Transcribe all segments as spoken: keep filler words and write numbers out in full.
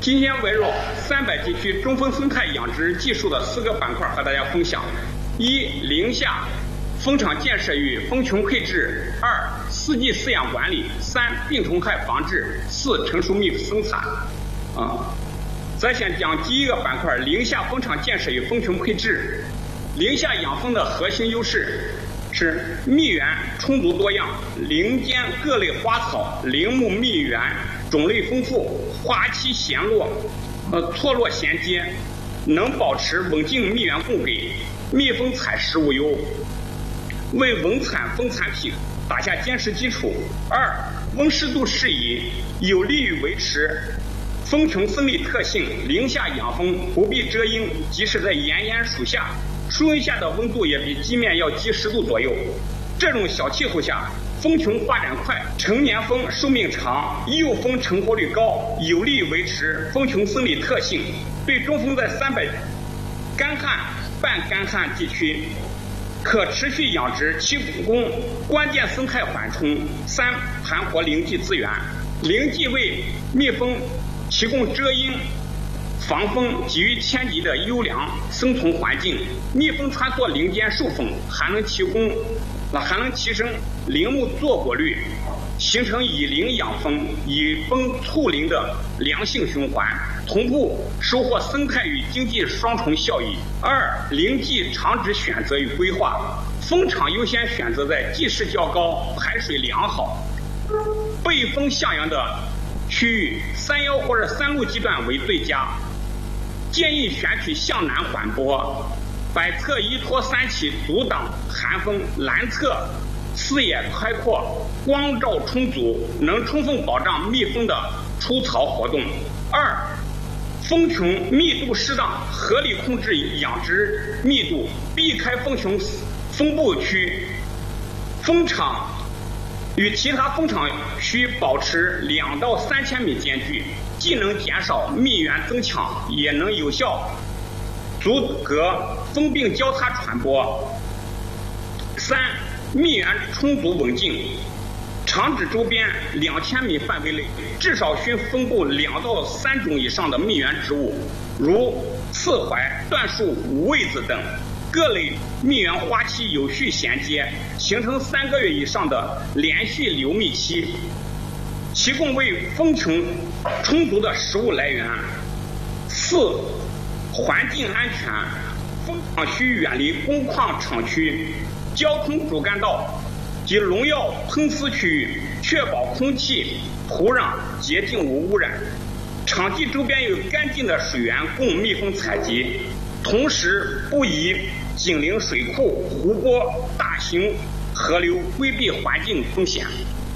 今天围绕三百地区中蜂生态养殖技术的四个板块和大家分享：一、零下蜂场建设与蜂群配置；二、四季饲养管理；三、病虫害防治；四、成熟蜜生产。啊，咱先讲第一个板块：零下蜂场建设与蜂群配置。零下养蜂的核心优势是蜜源充足多样，林间各类花草、林木蜜源种类丰富，花期闲落，呃错落衔接，能保持稳定蜜源供给，蜜蜂采食无忧，为稳产蜂产品打下坚实基础。二、温湿度适宜，有利于维持蜂群生理特性。零下养蜂不必遮阴，即使在炎炎暑夏，树荫下的温度也比地面要低十度左右。这种小气候下，蜂群发展快，成年蜂寿命长，幼蜂成活率高，有利于维持蜂群生理特性。对中蜂在三百干旱、半干旱地区可持续养殖，提供关键生态缓冲。三、盘活林地资源，林地为蜜蜂提供遮阴、防风、给予天敌的优良生存环境。蜜蜂穿梭林间授粉，还能提供，还能提升林木坐果率，形成以林养蜂、以蜂促林的良性循环，同步收获生态与经济双重效益。二、林地场址选择与规划，蜂场优先选择在地势较高、排水良好、背风向阳的区域，三幺或者三路地段为最佳。建议选取向南缓坡，北侧依托三体阻挡寒风，南侧视野开阔，光照充足，能充分保障蜜蜂的出巢活动。二、蜂群密度适当，合理控制养殖密度，避开蜂群分布区。蜂场与其他蜂场需保持两到三千米间距，既能减少蜜源增强，也能有效阻隔蜂病交叉传播。三、蜜源充足稳定，场址周边两千米范围内至少需分布两到三种以上的蜜源植物，如刺槐、椴树、五味子等。各类蜜源花期有序衔接，形成三个月以上的连续流蜜期，提供为蜂群充足的食物来源。四、环境安全，蜂场需远离工矿厂区、交通主干道及农药喷施区域，确保空气、土壤洁净无污染。场地周边有干净的水源供蜜蜂采集，同时不宜紧邻水库、湖泊、大型河流，规避环境风险。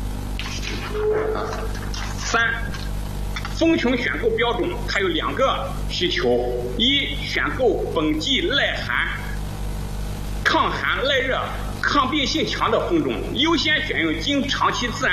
三、蜂群选购标准它有两个需求：一、选购本季耐寒、抗寒耐热、抗病性强的蜂种，优先选用经长期自然